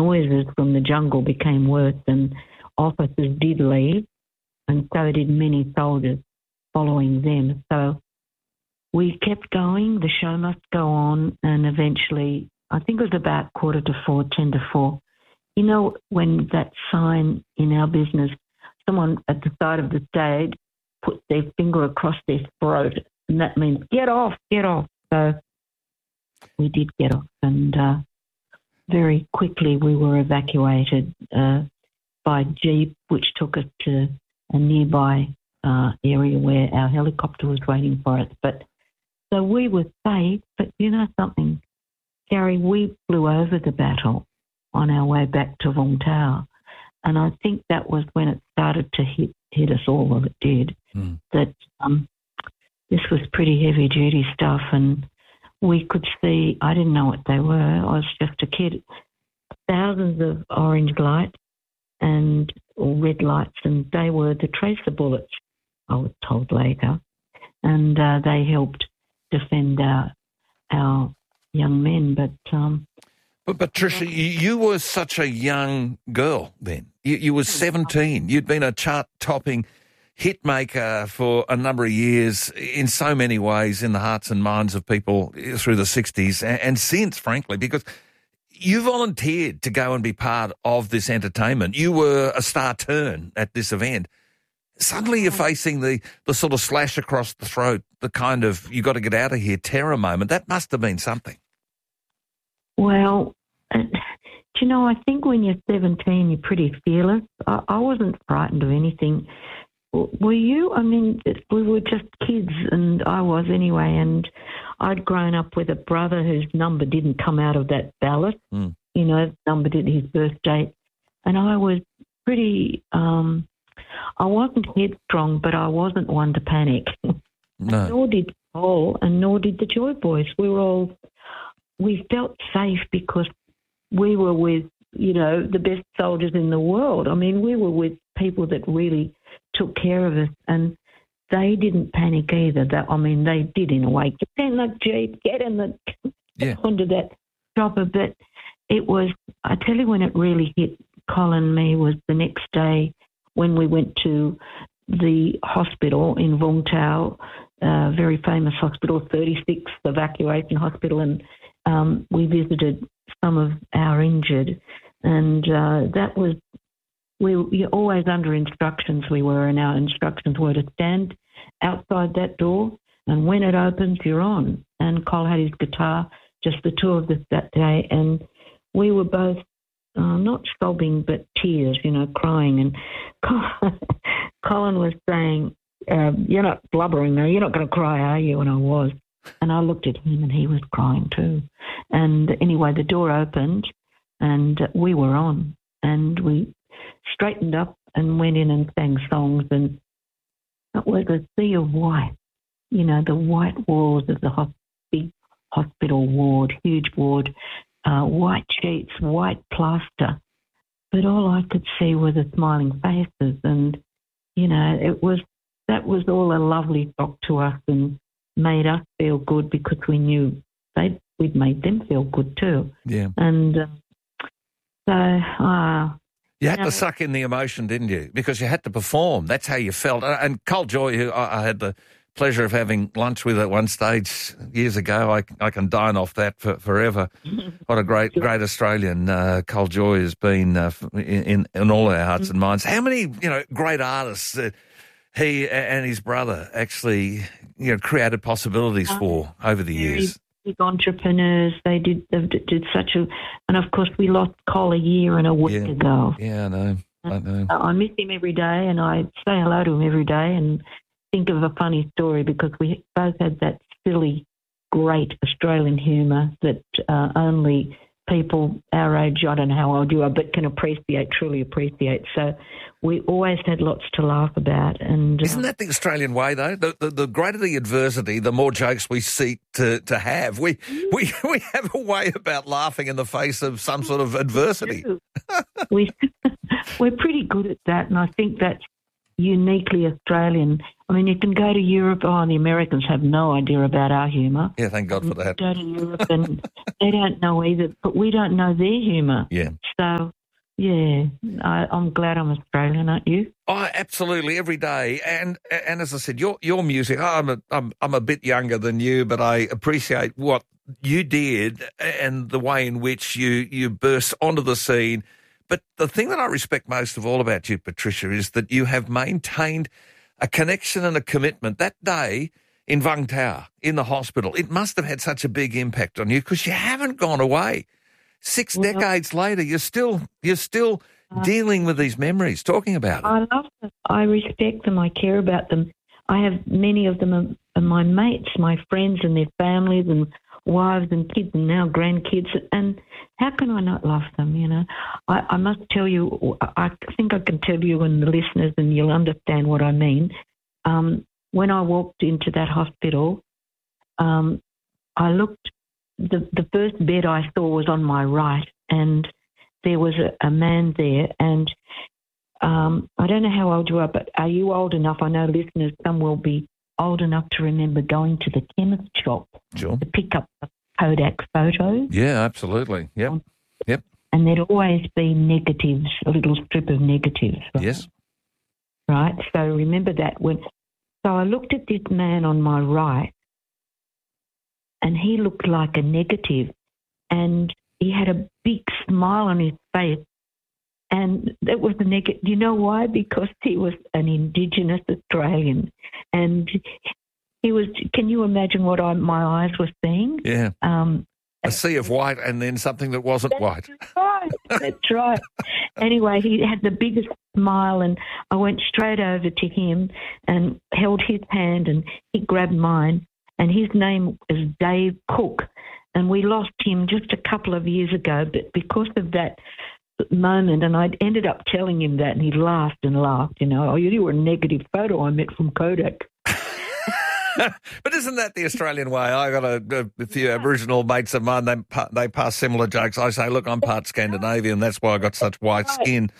noises from the jungle became worse and officers did leave, and so did many soldiers following them. So we kept going. The show must go on, and eventually, I think it was about 4:45, 10:45. You know, when that sign in our business, someone at the side of the stage put their finger across their throat, and that means get off, get off. So we did get off, and very quickly we were evacuated by jeep, which took us to a nearby area where our helicopter was waiting for us. But so we were safe, but you know something, Gary, we flew over the battle on our way back to Vung Tau, and I think that was when it started to hit us all. Well, it did. That this was pretty heavy duty stuff, and we could see. I didn't know what they were. I was just a kid. Thousands of orange lights and red lights, and they were the tracer bullets, I was told later, and they helped defend our young men. But Tricia, you were such a young girl then. You were 17. You'd been a chart-topping hit maker for a number of years in so many ways in the hearts and minds of people through the 60s and since, frankly, because you volunteered to go and be part of this entertainment. You were a star turn at this event. Suddenly you're facing the sort of slash across the throat, the kind of you got to get out of here terror moment. That must have been something. Well, do you know, I think when you're 17, you're pretty fearless. I wasn't frightened of anything. Were you? I mean, we were just kids, and I was anyway, and I'd grown up with a brother whose number didn't come out of that ballot. You know, number did his birth date. And I was pretty, I wasn't headstrong, but I wasn't one to panic. No. Nor did Cole, and nor did the Joy Boys. We felt safe because we were with, you know, the best soldiers in the world. I mean, we were with people that really took care of us, and they didn't panic either. They did in a way. Get in the Jeep, get in the onto that chopper. But it was, I tell you, when it really hit Colin and me was the next day when we went to the hospital in Vung Tau, very famous hospital, 36th evacuation hospital, and we visited some of our injured, and that was, you're always under instructions, we were, and our instructions were to stand outside that door, and when it opens, you're on. And Cole had his guitar, just the two of us that day, and we were both not sobbing, but tears, you know, crying. And Colin was saying, you're not blubbering though, you're not going to cry, are you? And I was. And I looked at him and he was crying too. And anyway, the door opened and we were on, and we straightened up and went in and sang songs, and it was a sea of white, you know, the white walls of the big hospital ward, huge ward, white sheets, white plaster. But all I could see were the smiling faces, and, you know, that was all a lovely shock to us and made us feel good because we knew we'd made them feel good too. Yeah. And you had to suck in the emotion, didn't you? Because you had to perform. That's how you felt. And Cole Joy, who I had the pleasure of having lunch with at one stage years ago, I can dine off that forever. What a great Australian Cole Joy has been in all our hearts and minds. How many, you know, great artists he and his brother actually, you know, created possibilities for over the years. Big entrepreneurs. They did such a, and of course we lost Cole a year and a week ago. Yeah, I know. I miss him every day, and I say hello to him every day, and think of a funny story because we both had that silly, great Australian humour that only people our age, I don't know how old you are, but can truly appreciate. So we always had lots to laugh about. And isn't that the Australian way, though? The greater the adversity, the more jokes we seek to have. We have a way about laughing in the face of some sort of adversity. We're pretty good at that, and I think that's, uniquely Australian. I mean, you can go to Europe. Oh, the Americans have no idea about our humour. Yeah, thank God for that. Go to Europe and they don't know either, but we don't know their humour. Yeah. So, yeah, I'm glad I'm Australian, aren't you? Oh, absolutely, every day. And as I said, your music, I'm a bit younger than you, but I appreciate what you did and the way in which you burst onto the scene. But the thing that I respect most of all about you, Patricia, is that you have maintained a connection and a commitment. That day in Vung Tau, in the hospital, it must have had such a big impact on you because you haven't gone away. 6 decades later, you're still dealing with these memories, talking about it. I love them. I respect them. I care about them. I have many of them are my mates, my friends and their families and wives and kids and now grandkids. And how can I not love them, you know? I must tell you, I think I can tell you and the listeners and you'll understand what I mean. When I walked into that hospital, I looked, the first bed I saw was on my right and there was a man there and I don't know how old you are, but are you old enough? I know listeners, some will be old enough to remember going to the chemist shop to pick up the Kodak photos. Yeah, absolutely. Yep. And there'd always be negatives, a little strip of negatives. Right? Yes. Right. So remember that. So I looked at this man on my right and he looked like a negative and he had a big smile on his face. And that was the negative. Do you know why? Because he was an Indigenous Australian. And he was, can you imagine what my eyes were seeing? Yeah. A sea of white and then something that wasn't white. Right. That's right. Anyway, he had the biggest smile and I went straight over to him and held his hand and he grabbed mine. And his name is Dave Cook. And we lost him just a couple of years ago, but because of that moment, and I ended up telling him that, and he laughed and laughed, you know, oh, you were a negative photo I met from Kodak. But isn't that the Australian way? I got a few Aboriginal mates of mine, they pass similar jokes. I say, look, I'm part Scandinavian, that's why I got such white skin.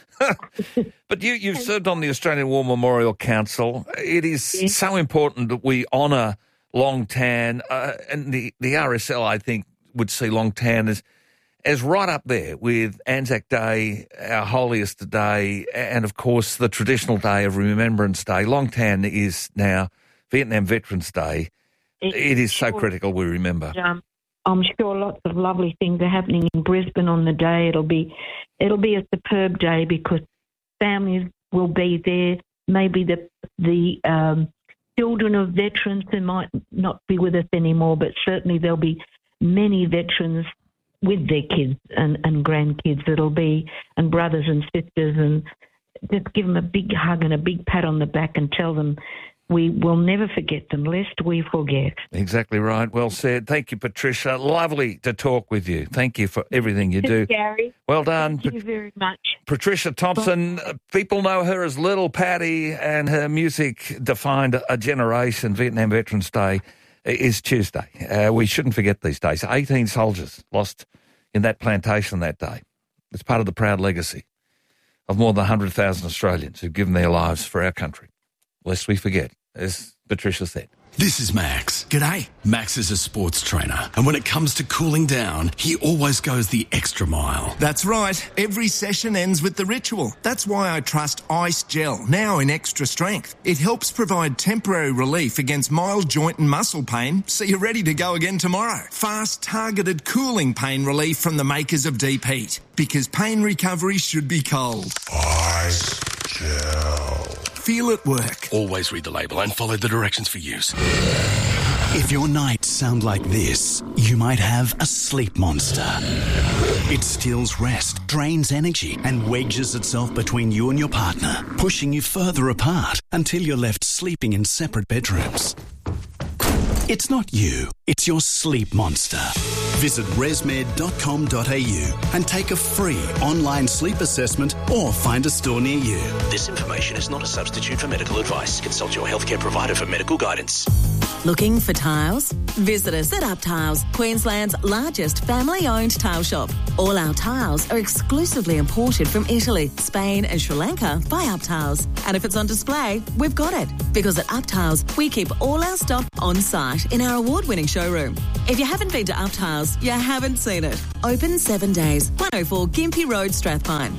But you've served on the Australian War Memorial Council. It is so important that we honour Long Tan, and the RSL, I think, would see Long Tan as right up there with Anzac Day, our holiest day, and, of course, the traditional day of Remembrance Day. Long Tan is now Vietnam Veterans Day. It is so critical we remember. I'm sure lots of lovely things are happening in Brisbane on the day. It'll be a superb day because families will be there. Maybe the children of veterans who might not be with us anymore, but certainly there'll be many veterans with their kids and grandkids and brothers and sisters, and just give them a big hug and a big pat on the back and tell them we will never forget them, lest we forget. Exactly right. Well said. Thank you, Patricia. Lovely to talk with you. Thank you for everything you do. Gary. Well done. Thank you very much. Patricia Thompson, people know her as Little Patty, and her music defined a generation. Vietnam Veterans Day is Tuesday. We shouldn't forget these days. 18 soldiers lost in that plantation that day. It's part of the proud legacy of more than 100,000 Australians who've given their lives for our country. Lest we forget, as Patricia said. This is Max. G'day. Max is a sports trainer, and when it comes to cooling down, he always goes the extra mile. That's right. Every session ends with the ritual. That's why I trust Ice Gel, now in extra strength. It helps provide temporary relief against mild joint and muscle pain, so you're ready to go again tomorrow. Fast, targeted cooling pain relief from the makers of Deep Heat, because pain recovery should be cold. Ice Gel. Feel it work. Always read the label and follow the directions for use. If your nights sound like this, you might have a sleep monster. It steals rest, drains energy, and wedges itself between you and your partner, pushing you further apart until you're left sleeping in separate bedrooms. It's not you, it's your sleep monster. Visit resmed.com.au and take a free online sleep assessment or find a store near you. This information is not a substitute for medical advice. Consult your healthcare provider for medical guidance. Looking for tiles? Visit us at Up Tiles, Queensland's largest family-owned tile shop. All our tiles are exclusively imported from Italy, Spain and Sri Lanka by Up Tiles. And if it's on display, we've got it. Because at Up Tiles, we keep all our stock on site in our award-winning showroom. If you haven't been to Up Tiles, you haven't seen it. Open 7 days. 104 Gympie Road, Strathpine.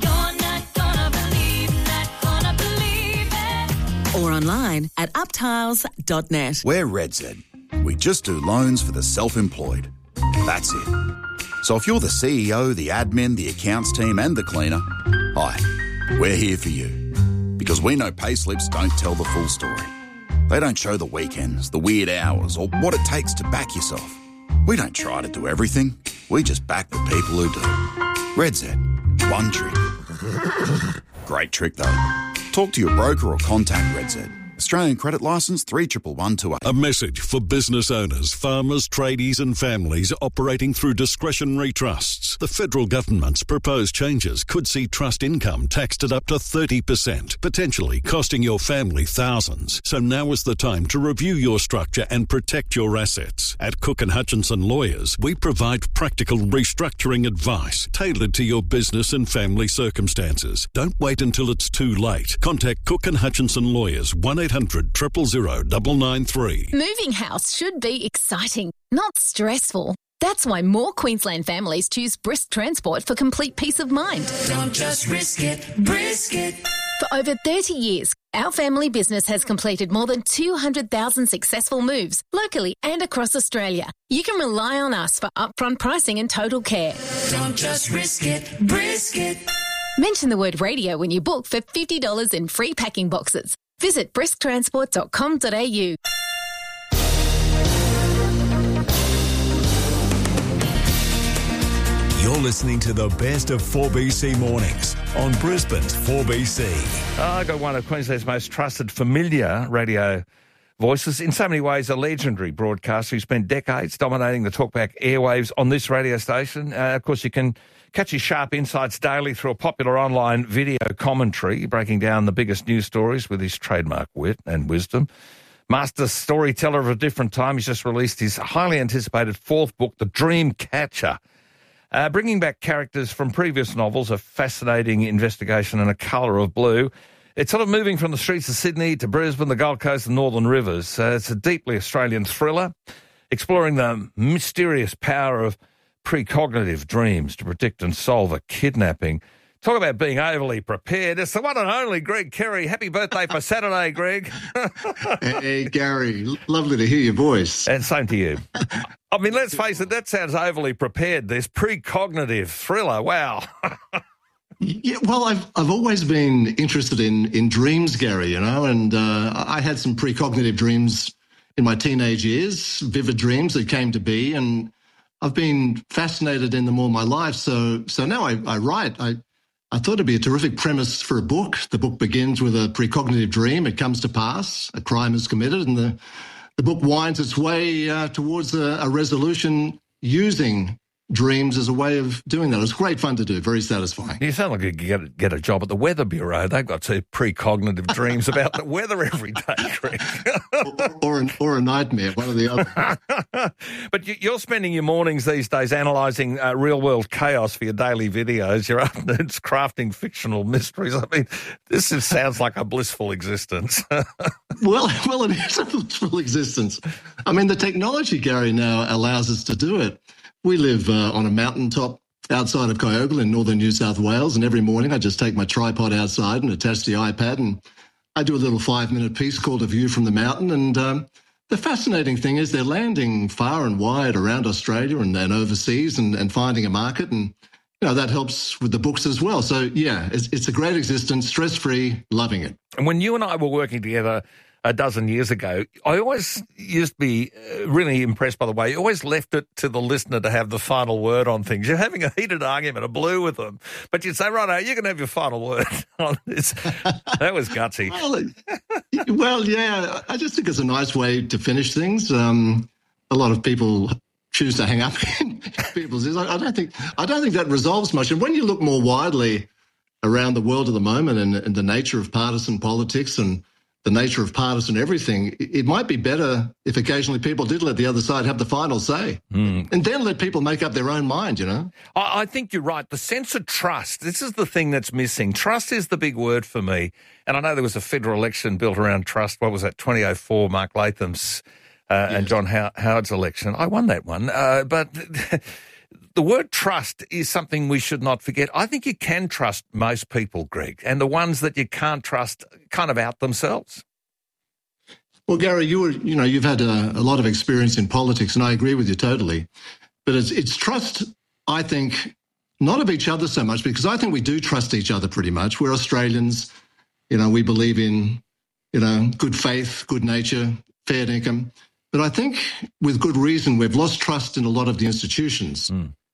Or online at uptiles.net. We're RedZ. We just do loans for the self-employed. That's it. So if you're the CEO, the admin, the accounts team and the cleaner, hi, we're here for you. Because we know payslips don't tell the full story. They don't show the weekends, the weird hours or what it takes to back yourself. We don't try to do everything. We just back the people who do. RedZ. One trick. Great trick though. Talk to your broker or contact RedZ. Australian credit licence 311128. A message for business owners, farmers, tradies and families operating through discretionary trusts. The federal government's proposed changes could see trust income taxed at up to 30%, potentially costing your family thousands. So now is the time to review your structure and protect your assets. At Cook & Hutchinson Lawyers, we provide practical restructuring advice tailored to your business and family circumstances. Don't wait until it's too late. Contact Cook & Hutchinson Lawyers 1-800-000-993. Moving house should be exciting, not stressful. That's why more Queensland families choose Brisk Transport for complete peace of mind. Don't just risk it, brisk it. For over 30 years, our family business has completed more than 200,000 successful moves locally and across Australia. You can rely on us for upfront pricing and total care. Don't just risk it, brisk it. Mention the word radio when you book for $50 in free packing boxes. Visit brisktransport.com.au. You're listening to the best of 4BC mornings on Brisbane's 4BC. I got one of Queensland's most trusted, familiar radio voices. In so many ways, a legendary broadcaster who spent decades dominating the talkback airwaves on this radio station. Of course, you can catch his sharp insights daily through a popular online video commentary, breaking down the biggest news stories with his trademark wit and wisdom. Master storyteller of a different time, he's just released his highly anticipated fourth book, The Dream Catcher. Bringing back characters from previous novels, a fascinating investigation and a colour of blue. It's sort of moving from the streets of Sydney to Brisbane, the Gold Coast and Northern Rivers. It's a deeply Australian thriller, exploring the mysterious power of precognitive dreams to predict and solve a kidnapping. Talk about being overly prepared. It's the one and only Greg Kerry. Happy birthday for Saturday, Greg. Hey, Gary. Lovely to hear your voice. And same to you. I mean, let's face it, that sounds overly prepared. This precognitive thriller. Wow. Yeah, well, I've always been interested in dreams, Gary, you know, and I had some precognitive dreams in my teenage years, vivid dreams that came to be, and I've been fascinated in them all my life. So now I write. I thought it'd be a terrific premise for a book. The book begins with a precognitive dream. It comes to pass. A crime is committed, and the book winds its way towards a resolution using dreams as a way of doing that. It was great fun to do, very satisfying. You sound like you could get a job at the Weather Bureau. They've got two precognitive dreams about the weather every day, Greg. or a nightmare, one or the other. But you're spending your mornings these days analysing real-world chaos for your daily videos. Your afternoons crafting fictional mysteries. I mean, this just sounds like a blissful existence. Well, it is a blissful existence. I mean, the technology, Gary, now allows us to do it. We live on a mountaintop outside of Kyogle in northern New South Wales, and every morning I just take my tripod outside and attach the iPad, and I do a little 5-minute piece called A View from the Mountain. And the fascinating thing is they're landing far and wide around Australia and overseas and finding a market, and you know that helps with the books as well. So, yeah, it's a great existence, stress-free, loving it. And when you and I were working together a dozen years ago, I always used to be really impressed by the way you always left it to the listener to have the final word on things. You're having a heated argument, a blue with them, but you'd say, right, you can have your final word on this. That was gutsy. Well, yeah, I just think it's a nice way to finish things. A lot of people choose to hang up in people's ears. I don't think that resolves much. And when you look more widely around the world at the moment and the nature of partisan politics and the nature of partisan everything, it might be better if occasionally people did let the other side have the final say and then let people make up their own mind, I think you're right. The sense of trust, this is the thing that's missing. Trust is the big word for me. And I know there was a federal election built around trust. What was that, 2004, Mark Latham's and John Howard's election. I won that one. But the word trust is something we should not forget. I think you can trust most people, Greg, and the ones that you can't trust kind of out themselves. Well, Gary, you've had a lot of experience in politics, and I agree with you totally. But it's trust, I think, not of each other so much, because I think we do trust each other pretty much. We're Australians. We believe in, good faith, good nature, fair income. But I think with good reason, we've lost trust in a lot of the institutions.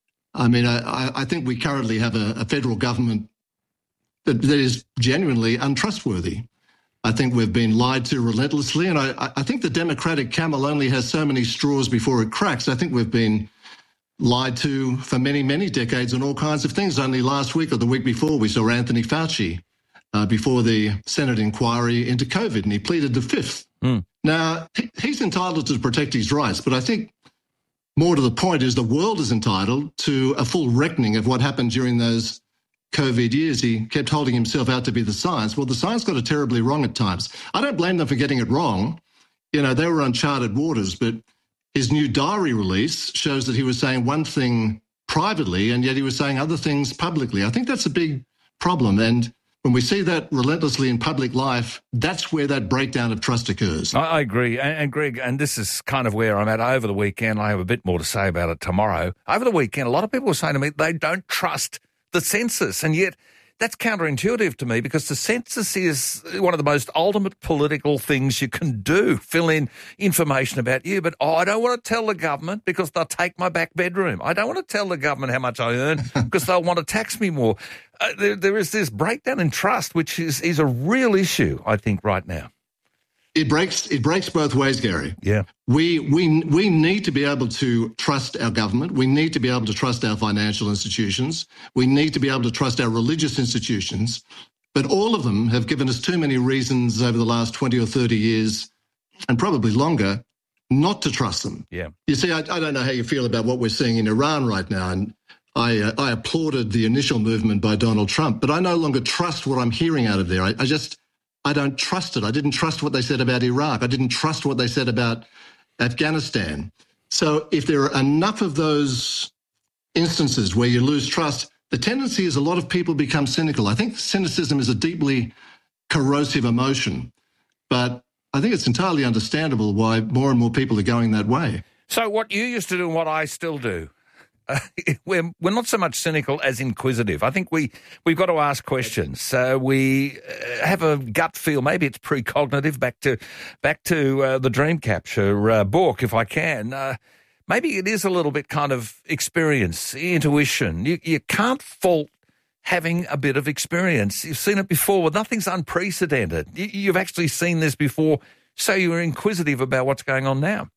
I mean, I think we currently have a federal government that is genuinely untrustworthy. I think we've been lied to relentlessly, and I think the Democratic camel only has so many straws before it cracks. I think we've been lied to for many, many decades on all kinds of things. Only last week or the week before, we saw Anthony Fauci before the Senate inquiry into COVID, and he pleaded the fifth. Now, he's entitled to protect his rights, but I think more to the point is the world is entitled to a full reckoning of what happened during those COVID years. He kept holding himself out to be the science. Well, the science got it terribly wrong at times. I don't blame them for getting it wrong. They were uncharted waters, but his new diary release shows that he was saying one thing privately and yet he was saying other things publicly. I think that's a big problem. And when we see that relentlessly in public life, that's where that breakdown of trust occurs. I agree. And Greg, and this is kind of where I'm at over the weekend. I have a bit more to say about it tomorrow. Over the weekend, a lot of people were saying to me they don't trust the census, and yet that's counterintuitive to me because the census is one of the most ultimate political things you can do, fill in information about you. But I don't want to tell the government because they'll take my back bedroom. I don't want to tell the government how much I earn because they'll want to tax me more. There is this breakdown in trust, which is a real issue, I think, right now. It breaks both ways, Gary. Yeah. We need to be able to trust our government. We need to be able to trust our financial institutions. We need to be able to trust our religious institutions. But all of them have given us too many reasons over the last 20 or 30 years, and probably longer, not to trust them. Yeah. You see, I don't know how you feel about what we're seeing in Iran right now, and I applauded the initial movement by Donald Trump, but I no longer trust what I'm hearing out of there. I don't trust it. I didn't trust what they said about Iraq. I didn't trust what they said about Afghanistan. So if there are enough of those instances where you lose trust, the tendency is a lot of people become cynical. I think cynicism is a deeply corrosive emotion, but I think it's entirely understandable why more and more people are going that way. So what you used to do and what I still do, we're not so much cynical as inquisitive. I think we've got to ask questions. We have a gut feel. Maybe it's precognitive. Back to the Dream Capture book, if I can. Maybe it is a little bit kind of experience, intuition. You can't fault having a bit of experience. You've seen it before. Nothing's unprecedented. You've actually seen this before, so you're inquisitive about what's going on now.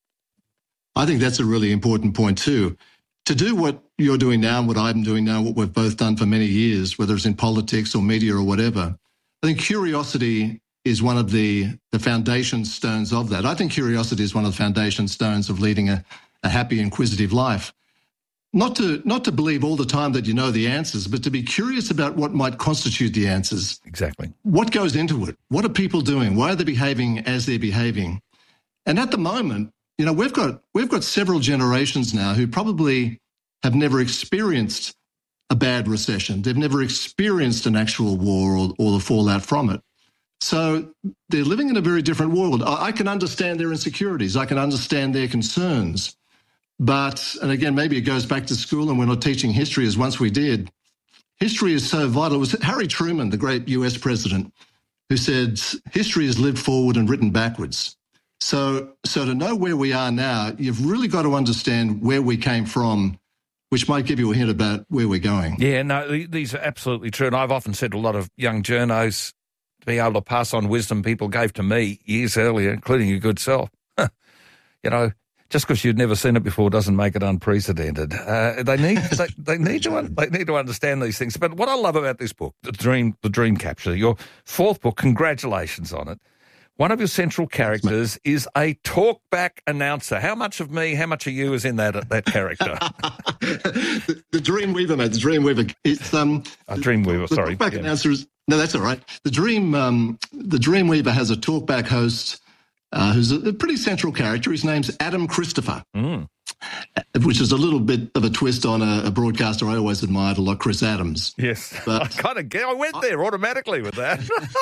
I think that's a really important point too. To do what you're doing now and what I'm doing now, what we've both done for many years, whether it's in politics or media or whatever, I think curiosity is one of the foundation stones of that. I think curiosity is one of the foundation stones of leading a happy, inquisitive life. Not to believe all the time that you know the answers, but to be curious about what might constitute the answers. Exactly. What goes into it? What are people doing? Why are they behaving as they're behaving? And at the moment, we've got several generations now who probably have never experienced a bad recession. They've never experienced an actual war or the fallout from it. So they're living in a very different world. I can understand their insecurities. I can understand their concerns. But, and again, maybe it goes back to school and we're not teaching history as once we did. History is so vital. It was Harry Truman, the great US president, who said, history is lived forward and written backwards. So to know where we are now, you've really got to understand where we came from, which might give you a hint about where we're going. Yeah, no, these are absolutely true. And I've often said to a lot of young journos to be able to pass on wisdom people gave to me years earlier, including your good self. Just because you've never seen it before doesn't make it unprecedented. They need to understand these things. But what I love about this book, The Dream Capture, your fourth book, congratulations on it. One of your central characters is a talkback announcer. How much of me, how much of you is in that character? the Dreamweaver, mate. The Dreamweaver. It's Dreamweaver. The sorry. talkback announcer is no, that's all right. The Dreamweaver has a talkback host who's a pretty central character. His name's Adam Christopher, which is a little bit of a twist on a broadcaster I always admired a lot, Chris Adams. Yes, but I went there automatically with that.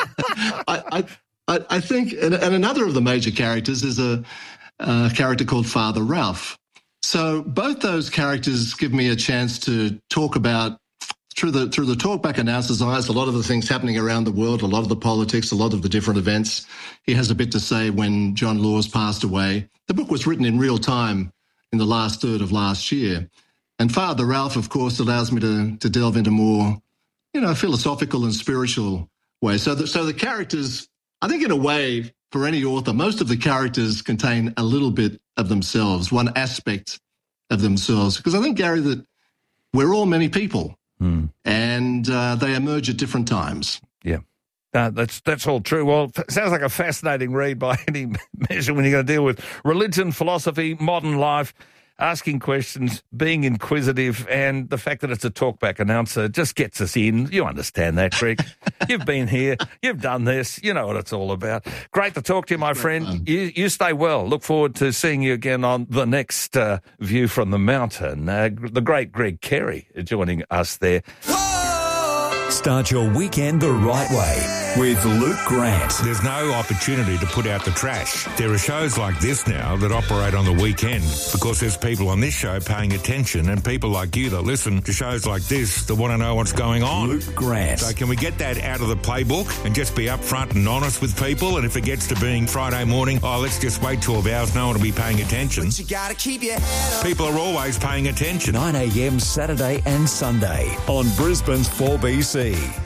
I think, and another of the major characters is a character called Father Ralph. So both those characters give me a chance to talk about, through the talkback announcer's eyes, a lot of the things happening around the world, a lot of the politics, a lot of the different events. He has a bit to say when John Laws passed away. The book was written in real time in the last third of last year. And Father Ralph, of course, allows me to delve into more, philosophical and spiritual ways. So the characters, I think in a way, for any author, most of the characters contain a little bit of themselves, one aspect of themselves. Because I think, Gary, that we're all many people and they emerge at different times. Yeah. That's all true. Well, sounds like a fascinating read by any measure when you're going to deal with religion, philosophy, modern life, asking questions, being inquisitive, and the fact that it's a talkback announcer just gets us in. You understand that, Greg. You've been here. You've done this. You know what it's all about. Great to talk to you, my friend. You stay well. Look forward to seeing you again on the next View from the Mountain. The great Greg Carey joining us there. Start your weekend the right way with Luke Grant. There's no opportunity to put out the trash. There are shows like this now that operate on the weekend because there's people on this show paying attention and people like you that listen to shows like this that want to know what's going on. Luke Grant. So can we get that out of the playbook and just be upfront and honest with people? And if it gets to being Friday morning, let's just wait 12 hours, no one will be paying attention. But you gotta keep your head up. People are always paying attention. 9 a.m. Saturday and Sunday on Brisbane's 4BC.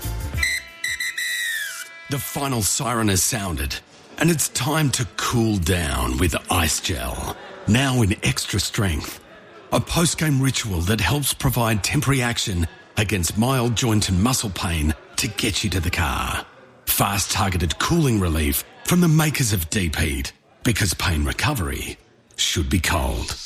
The final siren has sounded, and it's time to cool down with Ice Gel. Now in extra strength. A post-game ritual that helps provide temporary action against mild joint and muscle pain to get you to the car. Fast targeted cooling relief from the makers of Deep Heat, because pain recovery should be cold.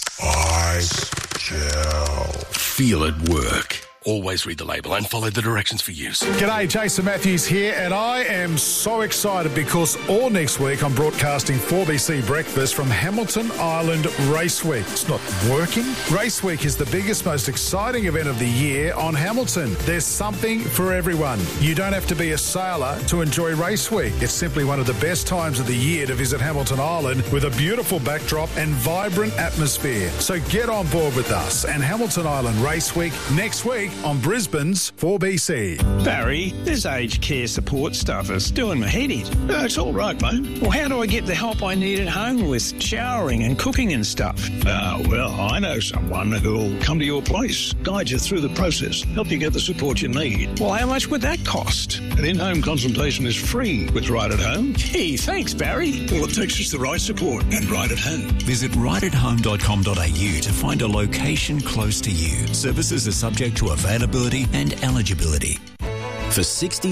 Ice Gel. Feel it work. Always read the label and follow the directions for use. G'day, Jason Matthews here, and I am so excited because all next week I'm broadcasting 4BC Breakfast from Hamilton Island Race Week. It's not working. Race Week is the biggest, most exciting event of the year on Hamilton. There's something for everyone. You don't have to be a sailor to enjoy Race Week. It's simply one of the best times of the year to visit Hamilton Island with a beautiful backdrop and vibrant atmosphere. So get on board with us and Hamilton Island Race Week next week on Brisbane's 4BC. Barry, this aged care support stuff is doing my head in. It's all right, mate. Well, how do I get the help I need at home with showering and cooking and stuff? Well, I know someone who'll come to your place, guide you through the process, help you get the support you need. Well, how much would that cost? An in-home consultation is free with Right at Home. Gee, thanks, Barry. All it takes is the right support and Right at Home. Visit rightathome.com.au to find a location close to you. Services are subject to availability and eligibility. For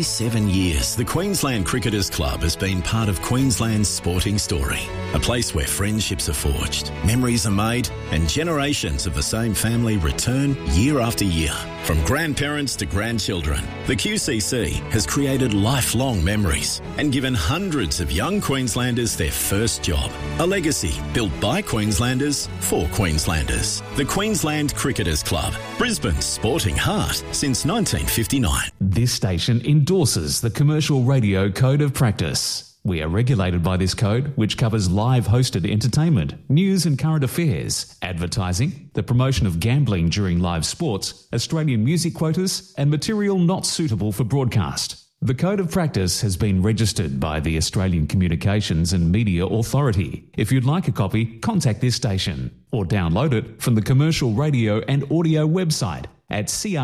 67 years, the Queensland Cricketers Club has been part of Queensland's sporting story. A place where friendships are forged, memories are made, and generations of the same family return year after year. From grandparents to grandchildren, the QCC has created lifelong memories and given hundreds of young Queenslanders their first job. A legacy built by Queenslanders for Queenslanders. The Queensland Cricketers Club, Brisbane's sporting heart since 1959. This station endorses the Commercial Radio Code of Practice. We are regulated by this code, which covers live hosted entertainment, news and current affairs, advertising, the promotion of gambling during live sports, Australian music quotas, and material not suitable for broadcast. The Code of Practice has been registered by the Australian Communications and Media Authority. If you'd like a copy, contact this station or download it from the Commercial Radio and Audio website at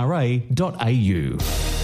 cra.au.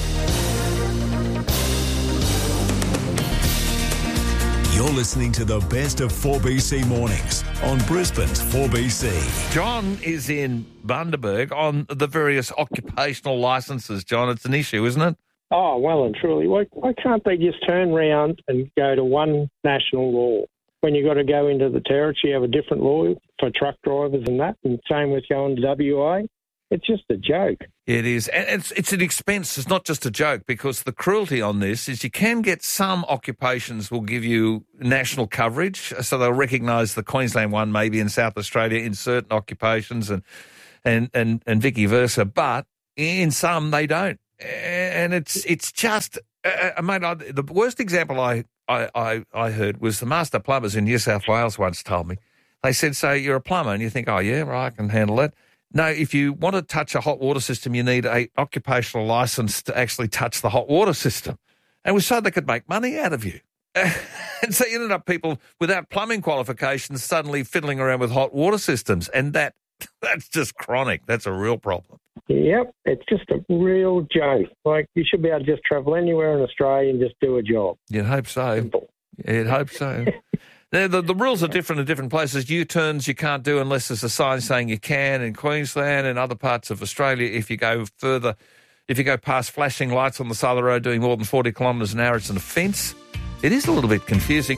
You're listening to the best of 4BC mornings on Brisbane's 4BC. John is in Bundaberg on the various occupational licences, John. It's an issue, isn't it? Oh, well and truly. Why can't they just turn around and go to one national law? When you got to go into the territory, you have a different law for truck drivers and that, and same with going to WA. It's just a joke. It is. And it's an expense. It's not just a joke, because the cruelty on this is you can get some occupations will give you national coverage, so they'll recognise the Queensland one maybe in South Australia in certain occupations and vice versa, but in some they don't. And it's just, mate, the worst example I heard was the master plumbers in New South Wales once told me. They said, so you're a plumber, and you think, oh, yeah, right, I can handle that. No, if you want to touch a hot water system, you need an occupational licence to actually touch the hot water system. And we so they could make money out of you. And so you ended up people without plumbing qualifications suddenly fiddling around with hot water systems. And that's just chronic. That's a real problem. Yep, it's just a real joke. Like, you should be able to just travel anywhere in Australia and just do a job. You'd hope so. Simple. You'd hope so. The rules are different in different places. U-turns you can't do unless there's a sign saying you can in Queensland and other parts of Australia. If you go further, if you go past flashing lights on the side of the road doing more than 40 kilometres an hour, it's an offence. It is a little bit confusing.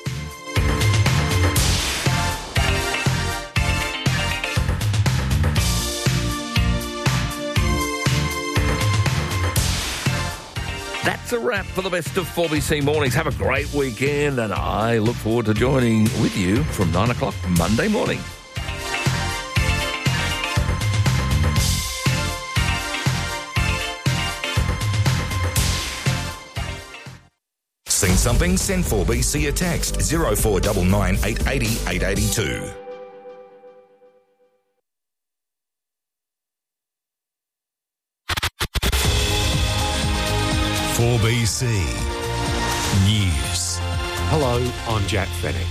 That's a wrap for the best of 4BC Mornings. Have a great weekend, and I look forward to joining with you from 9 o'clock Monday morning. Seen something? Send 4BC a text 0499 880 882. BC News. Hello, I'm Jack Fennick.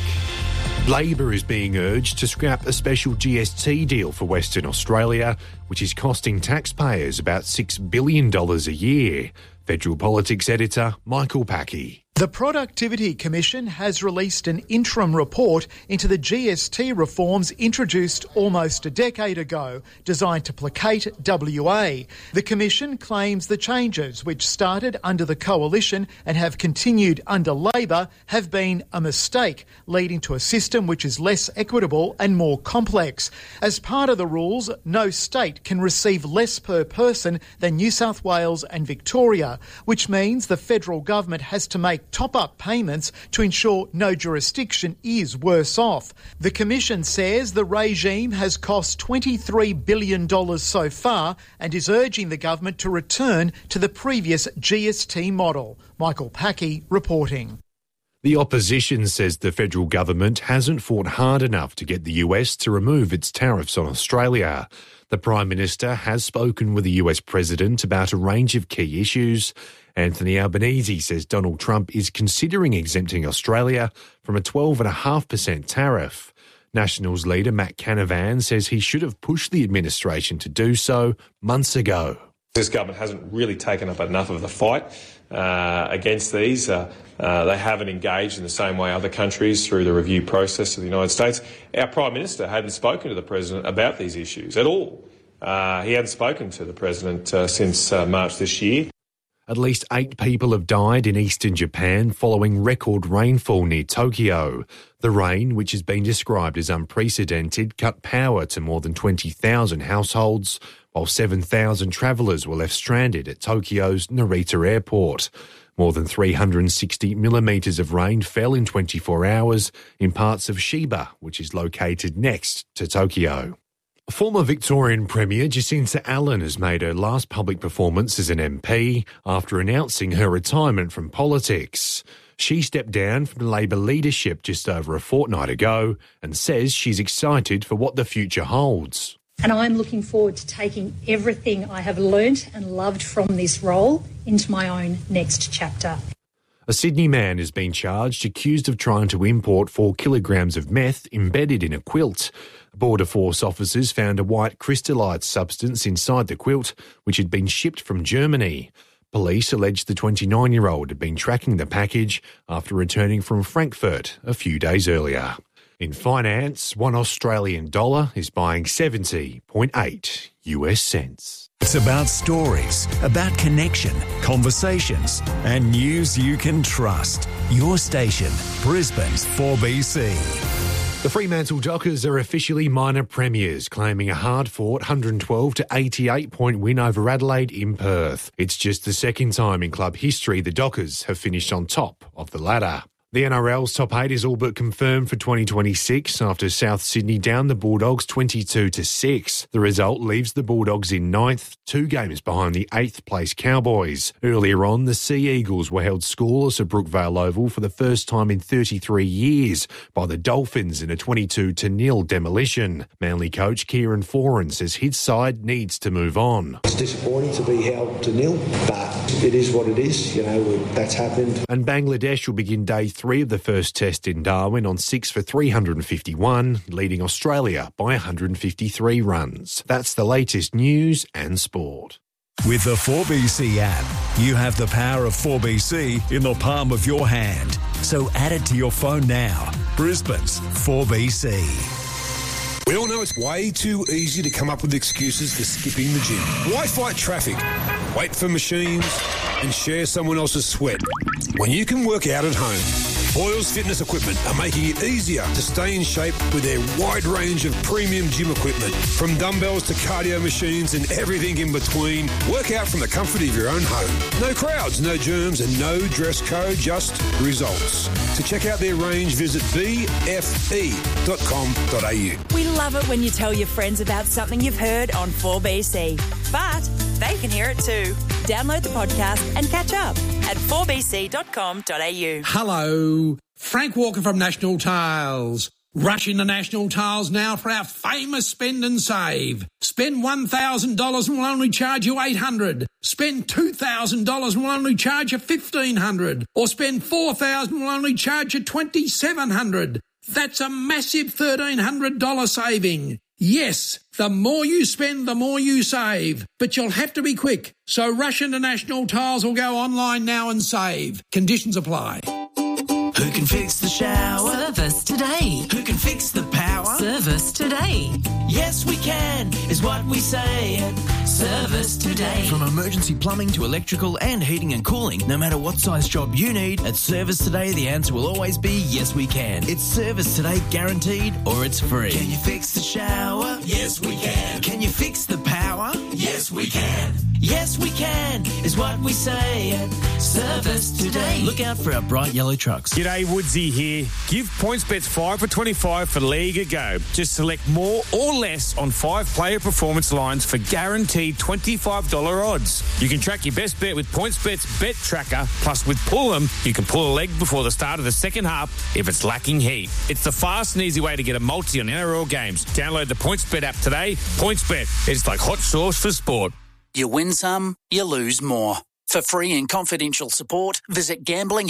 Labor is being urged to scrap a special GST deal for Western Australia, which is costing taxpayers about $6 billion a year. Federal Politics editor Michael Packey. The Productivity Commission has released an interim report into the GST reforms introduced almost a decade ago, designed to placate WA. The Commission claims the changes, which started under the Coalition and have continued under Labor, have been a mistake, leading to a system which is less equitable and more complex. As part of the rules, no state can receive less per person than New South Wales and Victoria, which means the federal government has to make top-up payments to ensure no jurisdiction is worse off. The Commission says the regime has cost $23 billion so far and is urging the government to return to the previous GST model. Michael Packey reporting. The opposition says the federal government hasn't fought hard enough to get the US to remove its tariffs on Australia. The Prime Minister has spoken with the US President about a range of key issues. Anthony Albanese says Donald Trump is considering exempting Australia from a 12.5% tariff. Nationals leader Matt Canavan says he should have pushed the administration to do so months ago. This government hasn't really taken up enough of the fight against these. They haven't engaged in the same way other countries through the review process of the United States. Our Prime Minister hadn't spoken to the President about these issues at all. He hadn't spoken to the President since March this year. At least 8 people have died in eastern Japan following record rainfall near Tokyo. The rain, which has been described as unprecedented, cut power to more than 20,000 households, while 7,000 travellers were left stranded at Tokyo's Narita Airport. More than 360 millimetres of rain fell in 24 hours in parts of Shiba, which is located next to Tokyo. Former Victorian Premier Jacinta Allen has made her last public performance as an MP after announcing her retirement from politics. She stepped down from Labor leadership just over a fortnight ago and says she's excited for what the future holds. And I'm looking forward to taking everything I have learnt and loved from this role into my own next chapter. A Sydney man has been charged, accused of trying to import 4 kilograms of meth embedded in a quilt. Border Force officers found a white crystallite substance inside the quilt, which had been shipped from Germany. Police alleged the 29-year-old had been tracking the package after returning from Frankfurt a few days earlier. In finance, $1 Australian dollar is buying 70.8 US cents. It's about stories, about connection, conversations, and news you can trust. Your station, Brisbane's 4BC. The Fremantle Dockers are officially minor premiers, claiming a hard-fought 112-88 point win over Adelaide in Perth. It's just the second time in club history the Dockers have finished on top of the ladder. The NRL's top 8 is all but confirmed for 2026 after South Sydney downed the Bulldogs 22-6. The result leaves the Bulldogs in 9th, 2 games behind the 8th place Cowboys. Earlier on, the Sea Eagles were held scoreless at Brookvale Oval for the first time in 33 years by the Dolphins in a 22-0 demolition. Manly coach Kieran Foran says his side needs to move on. It's disappointing to be held to nil, but it is what it is. You know, that's happened. And Bangladesh will begin day 3 of the first test in Darwin on 6 for 351, leading Australia by 153 runs. That's the latest news and sport. With the 4BC app, you have the power of 4BC in the palm of your hand. So add it to your phone now. Brisbane's 4BC. We all know it's way too easy to come up with excuses for skipping the gym. Why fight traffic, wait for machines, and share someone else's sweat when you can work out at home? Boyles Fitness Equipment are making it easier to stay in shape with their wide range of premium gym equipment. From dumbbells to cardio machines and everything in between, work out from the comfort of your own home. No crowds, no germs, and no dress code, just results. To check out their range, visit bfe.com.au. We love it when you tell your friends about something you've heard on 4BC, but they can hear it too. Download the podcast and catch up at 4bc.com.au. Hello, Frank Walker from National Tiles. Rush into National Tiles now for our famous spend and save. Spend $1,000 and we'll only charge you $800. Spend $2,000 and we'll only charge you $1,500. Or spend $4,000 and we'll only charge you $2,700. That's a massive $1,300 saving. Yes, the more you spend, the more you save. But you'll have to be quick. So rush into National Tiles or go online now and save. Conditions apply. Who can fix the shower? Service today. Who can fix the power? Service today. Yes, we can, is what we say at Service Today. From emergency plumbing to electrical and heating and cooling, no matter what size job you need, at Service Today, the answer will always be yes, we can. It's Service Today guaranteed or it's free. Can you fix the shower? Yes, we can. Can you fix the power? Yes, we can. Yes, we can, is what we say at Service Today. Look out for our bright yellow trucks. G'day, Woodsy here. Give PointsBets 5 for 25 for League a go. Just select more or less on 5-player performance lines for guaranteed $25 odds. You can track your best bet with PointsBet's Bet Tracker. Plus, with Pull 'em, you can pull a leg before the start of the second half if it's lacking heat. It's the fast and easy way to get a multi on NRL games. Download the PointsBet app today. PointsBet, it's like hot sauce for sport. You win some, you lose more. For free and confidential support, visit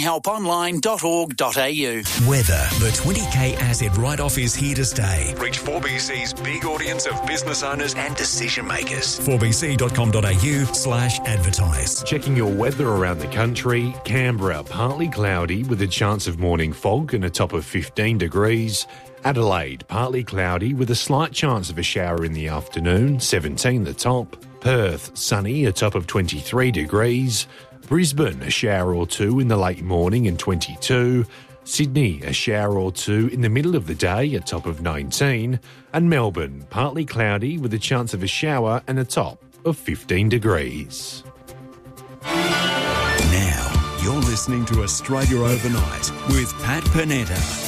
gamblinghelponline.org.au. Weather. The 20K asset write-off is here to stay. Reach 4BC's big audience of business owners and decision makers. 4bc.com.au/advertise. Checking your weather around the country. Canberra, partly cloudy with a chance of morning fog and a top of 15 degrees. Adelaide, partly cloudy with a slight chance of a shower in the afternoon, 17 the top. Perth, sunny, a top of 23 degrees. Brisbane, a shower or two in the late morning and 22. Sydney, a shower or two in the middle of the day, a top of 19. And Melbourne, partly cloudy with a chance of a shower and a top of 15 degrees. Now, you're listening to Australia Overnight with Pat Panetta.